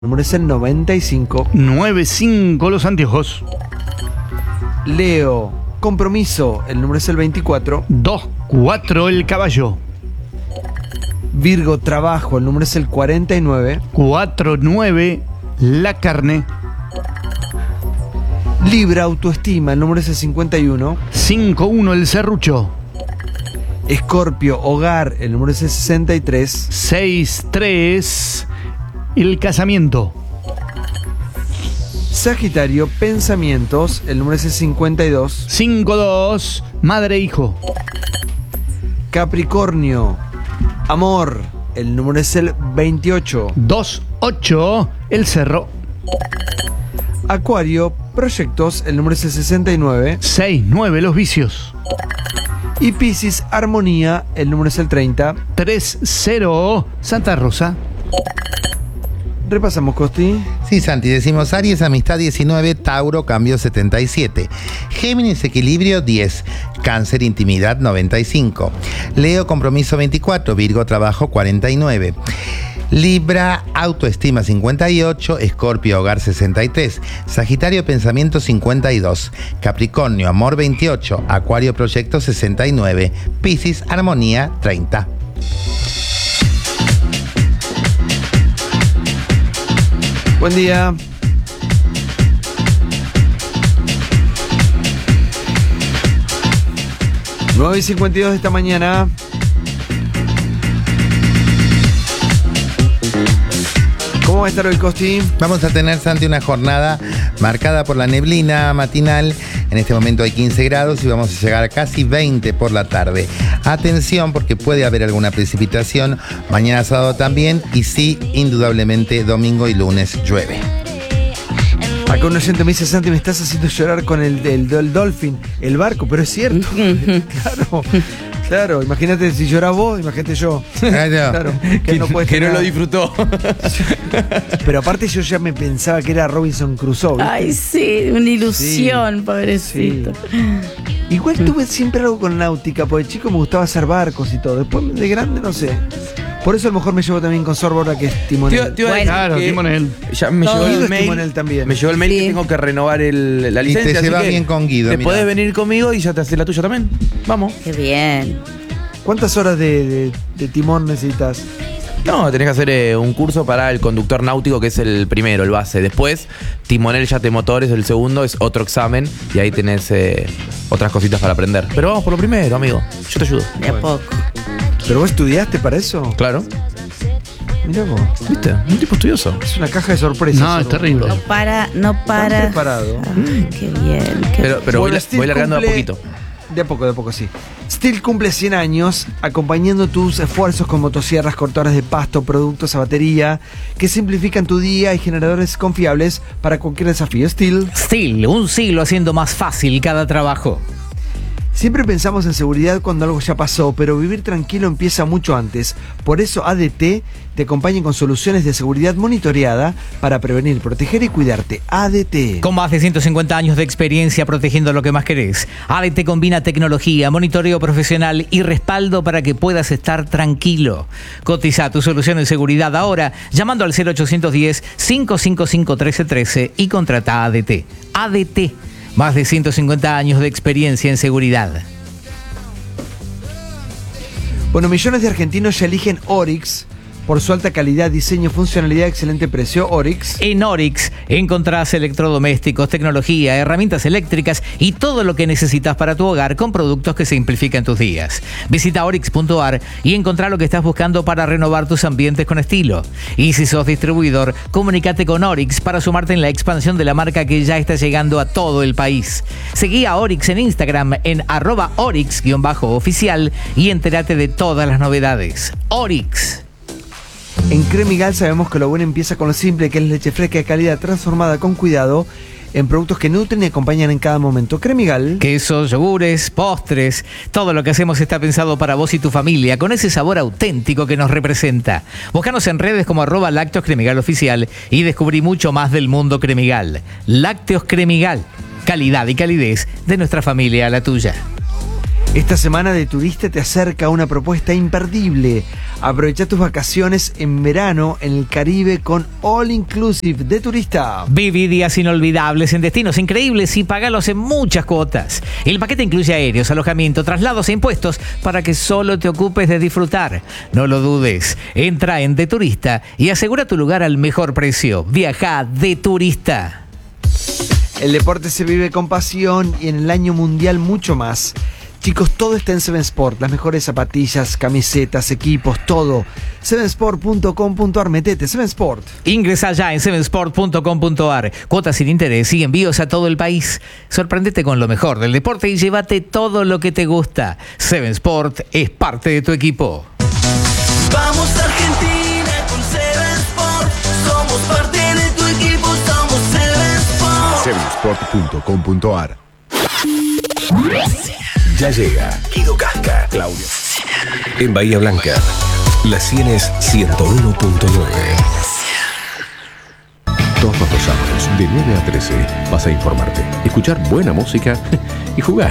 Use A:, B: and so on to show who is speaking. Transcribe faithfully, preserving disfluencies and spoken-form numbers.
A: El número es el noventa y cinco.
B: noventa y cinco los anteojos.
A: Leo, compromiso. El número es el veinticuatro.
B: dos cuatro el caballo.
A: Virgo, trabajo. El número es el cuarenta y nueve.
B: cuatro nueve la carne.
A: Libra, autoestima. El número es el cincuenta y uno.
B: cinco uno el serrucho.
A: Escorpio, hogar. El número es el sesenta y tres.
B: seis tres el casamiento.
A: Sagitario, pensamientos. El número es el cincuenta y dos.
B: cinco dos madre e hijo.
A: Capricornio, amor. El número es el veintiocho.
B: dos ocho el cerro.
A: Acuario, proyectos. El número es el sesenta y nueve.
B: seis nueve los vicios.
A: Y Piscis, armonía. El número es el treinta.
B: tres cero Santa Rosa.
A: Repasamos, Costi.
C: Sí, Santi, decimos Aries, amistad diecinueve, Tauro, cambio setenta y siete, Géminis, equilibrio diez, Cáncer, intimidad noventa y cinco, Leo, compromiso veinticuatro, Virgo, trabajo cuarenta y nueve, Libra, autoestima cincuenta y ocho, Escorpio, hogar sesenta y tres, Sagitario, pensamiento cincuenta y dos, Capricornio, amor veintiocho, Acuario, proyecto sesenta y nueve, Piscis, armonía treinta.
A: Buen día. nueve y cincuenta y dos de esta mañana. ¿Cómo va a estar hoy, Costi?
C: Vamos a tener, Santi, una jornada marcada por la neblina matinal. En este momento hay quince grados y vamos a llegar a casi veinte por la tarde. Atención, porque puede haber alguna precipitación. Mañana sábado también. Y sí, indudablemente, domingo y lunes llueve.
A: Acá un oyente me dice: Santi, me estás haciendo llorar con el, el, el Dolphin, el barco, pero es cierto. Claro, claro. Imagínate si lloras vos, imagínate yo. Claro, que, no, puede
D: que no
A: tener...
D: lo disfrutó.
A: Pero aparte yo ya me pensaba que era Robinson Crusoe, ¿viste?
E: Ay, sí, una ilusión, sí, pobrecito.
A: Sí. Igual tuve siempre algo con náutica, porque de chico me gustaba hacer barcos y todo. Después de grande no sé. Por eso a lo mejor me llevo también con Sorbora, que es timonel.
D: Tío,
E: bueno,
B: Claro, timonel.
D: Ya me llegó
A: Guido
D: el
A: es
D: mail.
A: timonel también.
D: Me llegó el mail
E: Sí.
D: que tengo que renovar el, la
C: Y
D: licencia.
C: te
D: así
C: llevas
D: que
C: bien con Guido,
D: Te
C: mirá.
D: podés venir conmigo y ya te haces la tuya también. Vamos.
E: Qué bien.
A: ¿Cuántas horas de, de, de timón necesitas?
D: No, tenés que hacer eh, un curso para el conductor náutico, que es el primero, el base. Después, timonel yate motores, el segundo, es otro examen. Y ahí tenés eh, otras cositas para aprender. Pero vamos por lo primero, amigo. Yo te ayudo.
E: De a poco.
A: ¿Pero vos estudiaste para eso?
D: Claro.
A: Mirá vos.
D: ¿Viste? Un tipo estudioso.
A: Es una caja de sorpresas.
B: No, es
A: Sorbora.
B: terrible.
E: No para, no para.
A: preparado.
E: Ay, qué bien. Qué
D: Pero, pero voy,
A: Bueno,
D: la-
A: Steve
D: voy largando de a
A: cumple-
D: poquito.
A: De a poco, de a poco, sí. Steel cumple cien años, acompañando tus esfuerzos con motosierras, cortadoras de pasto, productos a batería, que simplifican tu día y generadores confiables para cualquier desafío. Steel.
F: Steel, un siglo haciendo más fácil cada trabajo.
A: Siempre pensamos en seguridad cuando algo ya pasó, pero vivir tranquilo empieza mucho antes. Por eso A D T te acompaña con soluciones de seguridad monitoreada para prevenir, proteger y cuidarte. A D T.
F: Con más de ciento cincuenta años de experiencia protegiendo lo que más querés, A D T combina tecnología, monitoreo profesional y respaldo para que puedas estar tranquilo. Cotiza tu solución en seguridad ahora llamando al cero ochocientos diez, cinco cinco cinco, uno tres uno tres y contrata A D T. A D T, más de ciento cincuenta años de experiencia en seguridad.
A: Bueno, millones de argentinos ya eligen Oryx por su alta calidad, diseño, funcionalidad, excelente precio. Oryx.
F: En Oryx encontrás electrodomésticos, tecnología, herramientas eléctricas y todo lo que necesitas para tu hogar con productos que simplifican tus días. Visita oryx punto a r y encontrá lo que estás buscando para renovar tus ambientes con estilo. Y si sos distribuidor, comunícate con Oryx para sumarte en la expansión de la marca que ya está llegando a todo el país. Seguí a Oryx en Instagram en arroba oryx-oficial y entérate de todas las novedades. Oryx.
A: En Cremigal sabemos que lo bueno empieza con lo simple, que es leche fresca de calidad transformada con cuidado en productos que nutren y acompañan en cada momento. Cremigal.
F: Quesos, yogures, postres, todo lo que hacemos está pensado para vos y tu familia, con ese sabor auténtico que nos representa. Búscanos en redes como arroba Lácteos Cremigal Oficial y descubrí mucho más del mundo Cremigal. Lácteos Cremigal, calidad y calidez de nuestra familia a la tuya.
A: Esta semana de Turista te acerca una propuesta imperdible. Aprovecha tus vacaciones en verano en el Caribe con All Inclusive de Turista.
F: Viví días inolvidables en destinos increíbles y pagalos en muchas cuotas. El paquete incluye aéreos, alojamiento, traslados e impuestos para que solo te ocupes de disfrutar. No lo dudes. Entra en De Turista y asegura tu lugar al mejor precio. Viaja De Turista.
A: El deporte se vive con pasión y en el año mundial mucho más. Chicos, todo está en Seven Sport. Las mejores zapatillas, camisetas, equipos, todo. seven sport punto com punto ar. Metete, Seven Sport.
F: Ingresa ya en seven sport punto com punto ar. Cuotas sin interés y envíos a todo el país. Sorprendete con lo mejor del deporte y llévate todo lo que te gusta. Seven Sport es parte de tu equipo.
G: Vamos Argentina con Seven Sport. Somos parte de tu equipo, somos Seven Sport.
H: seven sport punto com punto ar. Ya llega Guido Casca, Claudio. En Bahía Blanca, La cien es ciento uno punto nueve. Todos los sábados, de nueve a trece, vas a informarte, escuchar buena música y jugar.